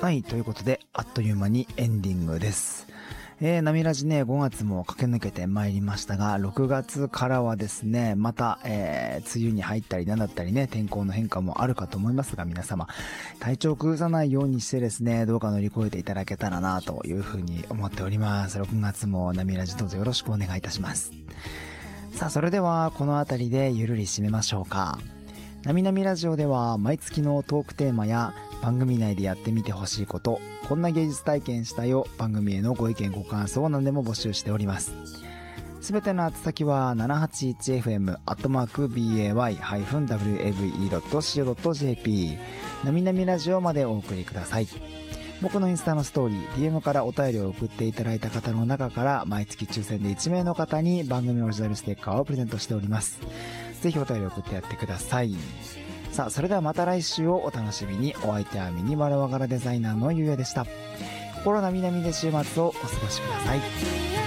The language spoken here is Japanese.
はい、ということで、あっという間にエンディングです。ナミラジね、5月も駆け抜けてまいりましたが、6月からはですね、また、梅雨に入ったりなんだったりね、天候の変化もあるかと思いますが、皆様、体調崩さないようにしてですね、どうか乗り越えていただけたらな、というふうに思っております。6月もナミラジどうぞよろしくお願いいたします。さあ、それでは、このあたりでゆるり締めましょうか。なみなみラジオでは毎月のトークテーマや番組内でやってみてほしいこと、こんな芸術体験したよ、番組へのご意見ご感想を何でも募集しております。すべての宛先は 781fm@bay-wave.co.jp なみなみラジオまでお送りください。僕のインスタのストーリー、DM からお便りを送っていただいた方の中から毎月抽選で1名の方に番組オリジナルステッカーをプレゼントしております。ぜひお便りを送ってやってください。さあ、それではまた来週をお楽しみに。お相手はミニマルワガラデザイナーのゆうやでした。心なみなみで週末をお過ごしください。